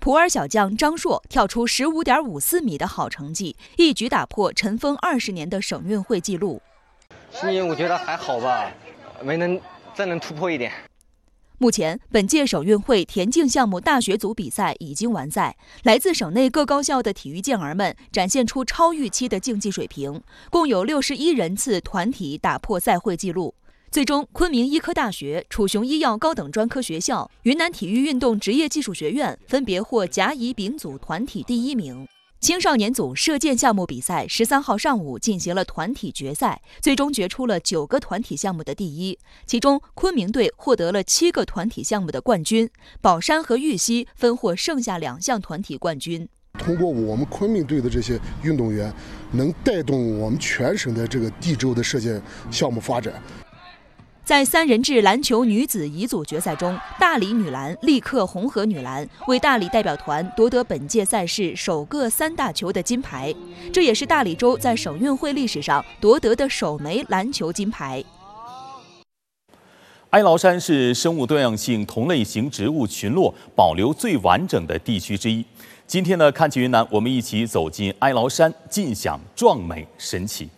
普洱小将张硕跳出15.54米的好成绩，一举打破尘封20年的省运会纪录。 今年我觉得还好吧，再能突破一点。 目前，本届省运会田径项目大学组比赛已经完赛，来自省内各高校的体育健儿们展现出超预期的竞技水平，共有61人次团体打破赛会纪录。最终，昆明医科大学、楚雄医药高等专科学校、云南体育运动职业技术学院分别获甲乙丙组团体第1名。青少年组射箭项目比赛13号上午进行了团体决赛，最终决出了9个团体项目的第一，其中昆明队获得了7个团体项目的冠军，宝山和玉溪分获剩下2项团体冠军。 通过我们昆明队的这些运动员，能带动我们全省的这个地州的射箭项目发展。 在3人制篮球女子乙组决赛中，大理女篮力克红河女篮，为大理代表团夺得本届赛事首个3大球的金牌，这也是大理州在省运会历史上夺得的首枚篮球金牌。 哀牢山是生物多样性同类型植物群落保留最完整的地区之一。今天呢，看起云南，我们一起走进哀牢山，尽享壮美神奇。